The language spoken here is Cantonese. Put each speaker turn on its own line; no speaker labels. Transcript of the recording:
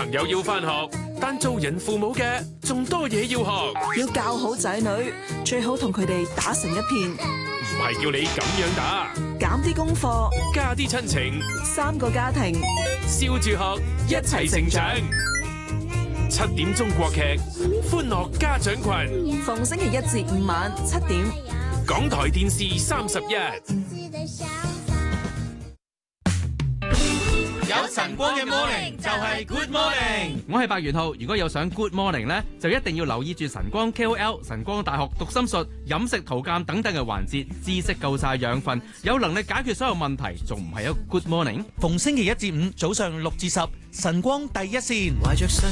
朋友要返學，但做人父母嘅仲多嘢要學。
要教好仔女，最好同佢哋打成一片，
唔係叫你咁樣打，
減啲功課，
加啲親情
3個家庭，
笑住學，一齊成長。7點鐘國劇，歡樂家長群，
逢星期1至5晚7點，
港台電視31。
有晨光嘅 morning 就係 good morning。
我係白元浩，如果有想 good morning 呢，就一定要留意住晨光 KOL、晨光大學讀心術、飲食圖鑑等等嘅環節，知識夠晒養分，有能力解決所有問題，仲唔係一個 good morning？
逢星期1至5早上6至10，晨光第一線。